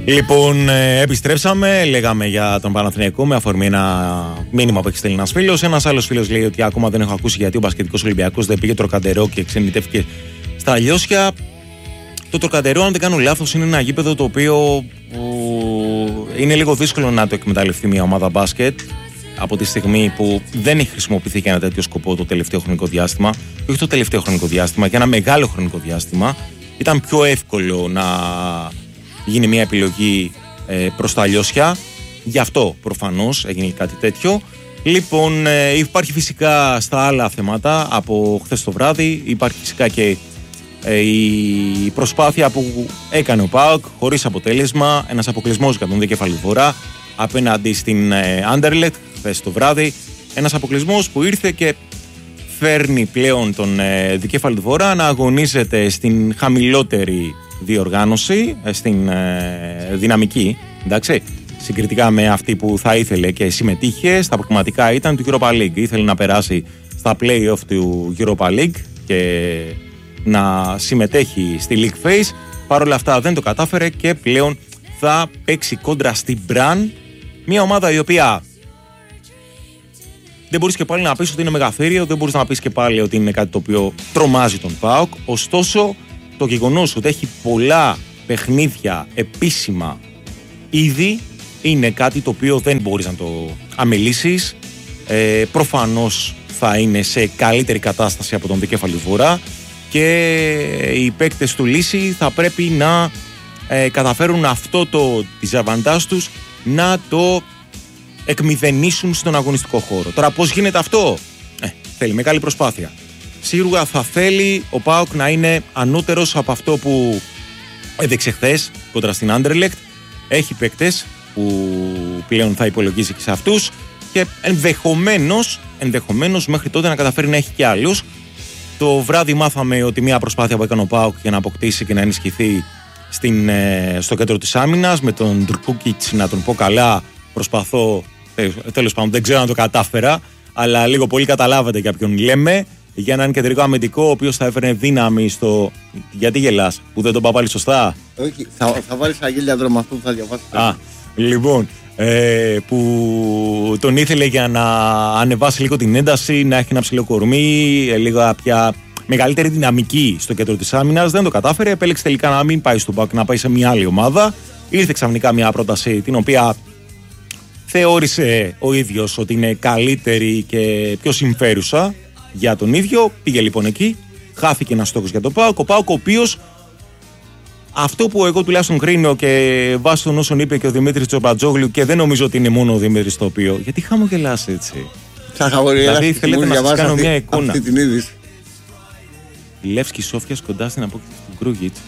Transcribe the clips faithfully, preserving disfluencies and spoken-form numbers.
Λοιπόν, ε, επιστρέψαμε. Λέγαμε για τον Παναθηναϊκό με αφορμή ένα μήνυμα που έχει στείλει ένας φίλος. Ένας άλλος φίλος λέει ότι ακόμα δεν έχω ακούσει γιατί ο μπασκετικός Ολυμπιακός δεν πήγε Τροκαντερό και ξενιτεύτηκε στα Αλλιώσια. Το Τροκαντερό, αν δεν κάνω λάθος, είναι ένα γήπεδο το οποίο που είναι λίγο δύσκολο να το εκμεταλλευτεί μια ομάδα μπάσκετ από τη στιγμή που δεν έχει χρησιμοποιηθεί για ένα τέτοιο σκοπό το τελευταίο χρονικό διάστημα. Και όχι το τελευταίο χρονικό διάστημα, για ένα μεγάλο χρονικό διάστημα. Ήταν πιο εύκολο να γίνει μια επιλογή ε, προς τα Αλλιώσια. Γι' αυτό προφανώς έγινε κάτι τέτοιο. Λοιπόν, ε, υπάρχει φυσικά στα άλλα θέματα από χθες το βράδυ. Υπάρχει φυσικά και ε, η προσπάθεια που έκανε ο ΠΑΟΚ χωρίς αποτέλεσμα. Ένας αποκλεισμός για τον Δικέφαλη του Βορρά απέναντι στην ε, Άντερλεχτ χθες το βράδυ. Ένας αποκλεισμός που ήρθε και φέρνει πλέον τον ε, Δικέφαλη του Βορρά να αγωνίζεται στην χαμηλότερη διοργάνωση, στην ε, δυναμική, εντάξει, συγκριτικά με αυτή που θα ήθελε και συμμετείχε. Στα προγραμματικά ήταν του Europa League. Ήθελε να περάσει στα play-off του Europa League και να συμμετέχει στη League Phase. Παρ' όλα αυτά δεν το κατάφερε και πλέον θα παίξει κόντρα στην Μπραν, μια ομάδα η οποία δεν μπορείς και πάλι να πεις ότι είναι μεγαθύριο, δεν μπορείς να πεις και πάλι ότι είναι κάτι το οποίο τρομάζει τον ΠΑΟΚ. Ωστόσο, το γεγονός ότι έχει πολλά παιχνίδια επίσημα ήδη είναι κάτι το οποίο δεν μπορείς να το αμελήσεις. Ε, προφανώς θα είναι σε καλύτερη κατάσταση από τον Δικέφαλη του Βορρά και οι παίκτες του Λύση θα πρέπει να ε, καταφέρουν αυτό το διζαβαντάζ τους να το εκμηδενήσουν στον αγωνιστικό χώρο. Τώρα πώς γίνεται αυτό? Ε, θέλει μεγάλη προσπάθεια. Σίγουρα θα θέλει ο ΠΑΟΚ να είναι ανώτερος από αυτό που έδειξε χθες κόντρα στην Άντερλεχτ. Έχει παίκτες που πλέον θα υπολογίσει και σε αυτούς και ενδεχομένως, ενδεχομένως μέχρι τότε να καταφέρει να έχει και άλλους. Το βράδυ μάθαμε ότι μια προσπάθεια που έκανε ο ΠΑΟΚ για να αποκτήσει και να ενισχυθεί στην, στο κέντρο της άμυνας με τον Ντρκούκιτς, να τον πω καλά, προσπαθώ, τέλος πάντων δεν ξέρω αν το κατάφερα, αλλά λίγο πολύ καταλάβατε για ποιον λέμε. Για έναν κεντρικό αμυντικό, ο οποίος θα έφερε δύναμη στο. Γιατί γελάς, που δεν τον πάω πάλι σωστά? Όχι, θα, θα βάλεις αγγέλια δρόμο αυτό που θα διαβάσεις. Α, λοιπόν, ε, που τον ήθελε για να ανεβάσει λίγο την ένταση, να έχει ένα ψηλό κορμί, λίγο πια μεγαλύτερη δυναμική στο κέντρο της άμυνας. Δεν το κατάφερε, επέλεξε τελικά να μην πάει στον ΠΑΟΚ, να πάει σε μια άλλη ομάδα. Ήρθε ξαφνικά μια πρόταση την οποία θεώρησε ο ίδιος ότι είναι καλύτερη και πιο συμφέρουσα για τον ίδιο. Πήγε λοιπόν εκεί, χάθηκε ένας στόχος για τον ΠΑΟΚ. Ο ΠΑΟΚ, ο οποίος, αυτό που εγώ τουλάχιστον κρίνω και βάσει των όσων είπε και ο Δημήτρης Τσοπατζόγλου, και δεν νομίζω ότι είναι μόνο ο Δημήτρης το οποίο. Γιατί χαμογελάς έτσι? Θα χαμογελάς. Δηλαδή θέλετε να σας κάνω μια εικόνα. Αυτή την είδηση. Η Λεύσκη Σόφιας κοντά στην απόκτηση του Κρούγιτς.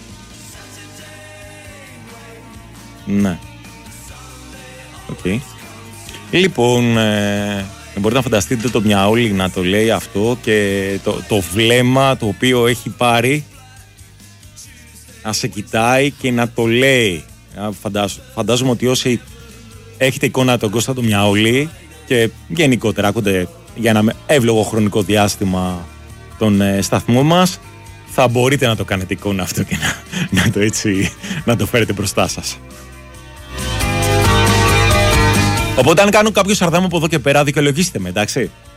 Ναι. Οκ. Okay. Λοιπόν, ε, μπορείτε να φανταστείτε το Μιαόλι να το λέει αυτό και το, το βλέμμα το οποίο έχει πάρει να σε κοιτάει και να το λέει. Φαντάζομαι, φαντάζομαι ότι όσοι έχετε εικόνα τον Κώστα το Μιαόλι και γενικότερα ακούτε για ένα εύλογο χρονικό διάστημα τον ε, σταθμό μας, θα μπορείτε να το κάνετε εικόνα αυτό και να, να, το, έτσι, να το φέρετε μπροστά σας. Οπότε αν κάνω κάποιο σαρδάμ από εδώ και πέρα, δικαιολογήστε με, εντάξει.